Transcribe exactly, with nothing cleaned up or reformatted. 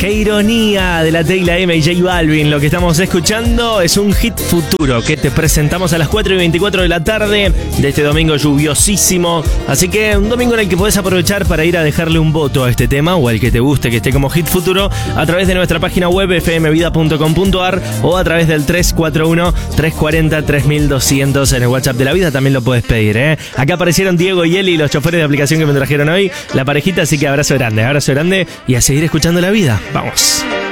Qué ironía de la Teyla M y J Balvin. Lo que estamos escuchando es un hit futuro que te presentamos a las cuatro y veinticuatro de la tarde de este domingo lluviosísimo. Así que un domingo en el que podés aprovechar para ir a dejarle un voto a este tema o al que te guste que esté como hit futuro a través de nuestra página web f m vida punto com punto a r o a través del tres cuatro uno, tres cuatro cero, tres dos cero cero en el WhatsApp de la vida. También lo puedes pedir, ¿eh? Acá aparecieron Diego y Eli, los choferes de aplicación que me trajeron hoy, la parejita, así que abrazo grande, abrazo grande y a seguir escuchando la vida. Vamos.